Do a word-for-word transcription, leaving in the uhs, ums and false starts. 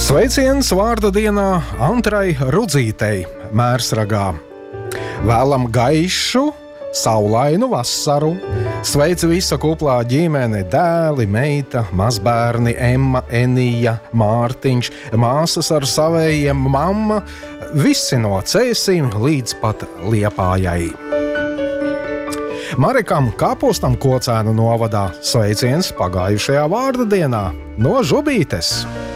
Sveiciens vārda dienā Antrai Rudzītei, Mērsragā. Vēlam gaišu, saulainu vasaru. Sveicu visa kuplā ģimene, dēli, meita, mazbērni, Emma, Enija, Mārtiņš, māsas ar savējiem, mamma, visi no Cēsīm līdz pat Liepājai. Marekam Kapustam Kocēnu novadā sveiciens pagājušajā vārda dienā no Žubītes.